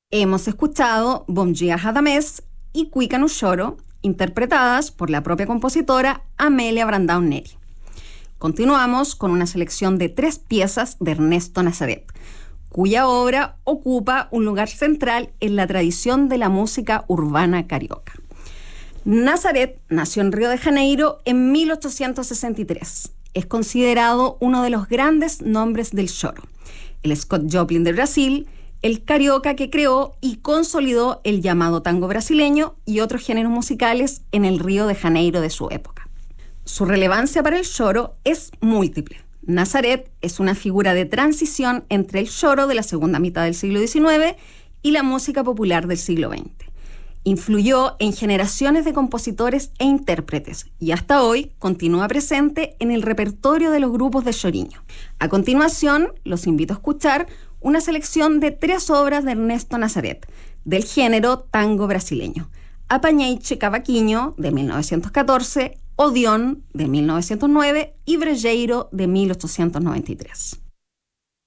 Hemos escuchado Bom Dia Radamés y Cuica no Choro, interpretadas por la propia compositora Amélia Brandão Neri. Continuamos con una selección de 3 piezas de Ernesto Nazareth, cuya obra ocupa un lugar central en la tradición de la música urbana carioca. Nazareth nació en Río de Janeiro en 1863. Es considerado uno de los grandes nombres del choro. El Scott Joplin de Brasil, el carioca que creó y consolidó el llamado tango brasileño y otros géneros musicales en el Río de Janeiro de su época. Su relevancia para el choro es múltiple. Nazareth es una figura de transición entre el choro de la segunda mitad del siglo XIX y la música popular del siglo XX. Influyó en generaciones de compositores e intérpretes y hasta hoy continúa presente en el repertorio de los grupos de choriño. A continuación, los invito a escuchar una selección de 3 obras de Ernesto Nazareth, del género tango brasileño: Apañeiche Cavaquinho, de 1914, Odeón, de 1909, y Brejeiro, de 1893.